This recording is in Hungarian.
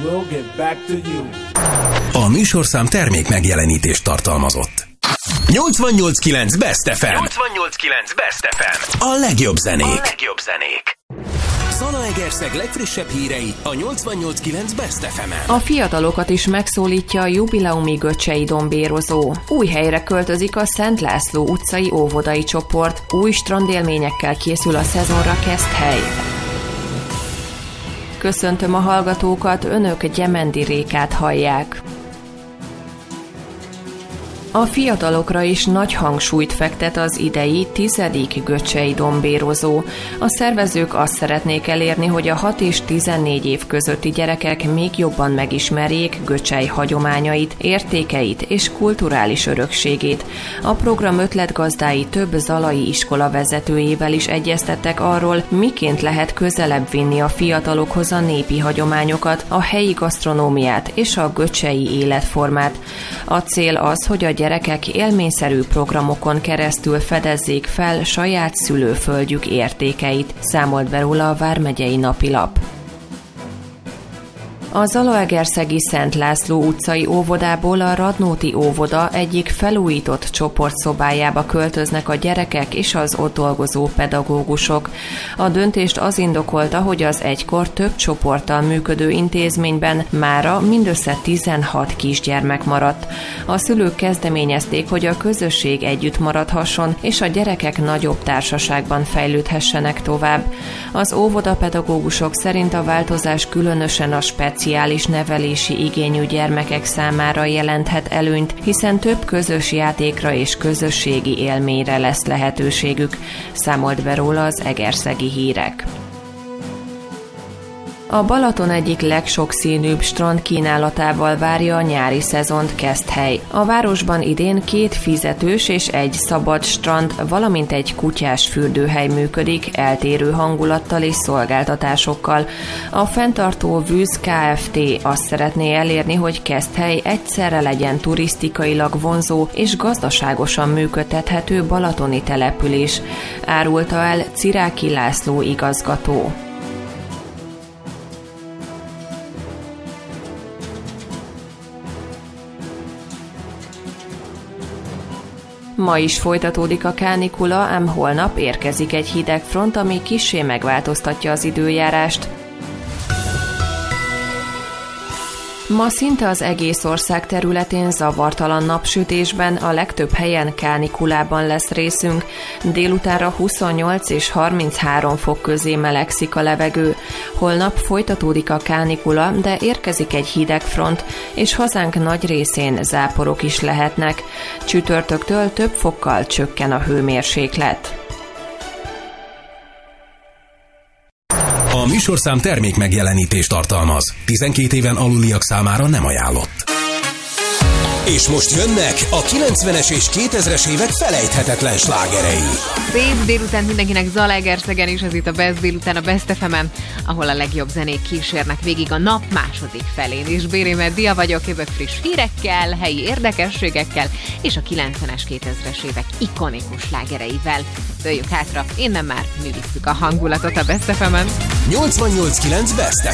we'll get back to you. A műsorszám termék megjelenítést tartalmazott. 88.9 Best FM. 88.9 Best FM. A legjobb zenék. Zalaegerszeg legfrissebb hírei a 88.9 Best FM-en. A fiatalokat is megszólítja a jubileumi göcsei dombérozó. Új helyre költözik a Szent László utcai óvodai csoport. Új strandélményekkel készül a szezonra Keszthely. Köszöntöm a hallgatókat, önök Gyemendi Rékát hallják. A fiatalokra is nagy hangsúlyt fektet az idei 10. göcsei dombérozó. A szervezők azt szeretnék elérni, hogy a 6 és 14 év közötti gyerekek még jobban megismerjék Göcsej hagyományait, értékeit és kulturális örökségét. A program ötletgazdái több zalai iskola vezetőjével is egyeztettek arról, miként lehet közelebb vinni a fiatalokhoz a népi hagyományokat, a helyi gasztronómiát és a göcsei életformát. A cél az, hogy a gyerekek élményszerű programokon keresztül fedezzék fel saját szülőföldjük értékeit, számolt be róla a Vármegyei Napilap. A zalaegerszegi Szent László utcai óvodából a Radnóti óvoda egyik felújított csoportszobájába költöznek a gyerekek és az ott dolgozó pedagógusok. A döntést az indokolta, hogy az egykor több csoporttal működő intézményben mára mindössze 16 kisgyermek maradt. A szülők kezdeményezték, hogy a közösség együtt maradhasson, és a gyerekek nagyobb társaságban fejlődhessenek tovább. Az óvodapedagógusok szerint a változás különösen a speciális nevelési igényű gyermekek számára jelenthet előnyt, hiszen több közös játékra és közösségi élményre lesz lehetőségük, számolt be róla az Egerszegi Hírek. A Balaton egyik legsokszínűbb strand kínálatával várja a nyári szezont Keszthely. A városban idén 2 fizetős és 1 szabad strand, valamint egy kutyás fürdőhely működik, eltérő hangulattal és szolgáltatásokkal. A fenntartó Vűz Kft. Azt szeretné elérni, hogy Keszthely egyszerre legyen turisztikailag vonzó és gazdaságosan működtethető balatoni település, árulta el Ciráki László igazgató. Ma is folytatódik a kánikula, ám holnap érkezik egy hideg front, ami kissé megváltoztatja az időjárást. Ma szinte az egész ország területén zavartalan napsütésben, a legtöbb helyen kánikulában lesz részünk. Délutánra 28 és 33 fok közé melegszik a levegő. Holnap folytatódik a kánikula, de érkezik egy hideg front, és hazánk nagy részén záporok is lehetnek. Csütörtöktől több fokkal csökken a hőmérséklet. A műsorszám termék megjelenítést tartalmaz. 12 éven aluliak számára nem ajánlott. És most jönnek a 90-es és 2000-es évek felejthetetlen slágerei. Szép délután mindenkinek Zalaegerszegen is, ez itt a Best délután a Best FM-en, ahol a legjobb zenék kísérnek végig a nap második felén. És Bérémet Dia vagyok, jövök friss hírekkel, helyi érdekességekkel és a 90-es, 2000-es évek ikonikus slágereivel. Dőljük hátra, innen már művisszük a hangulatot a Best FM-en. 88.9 Best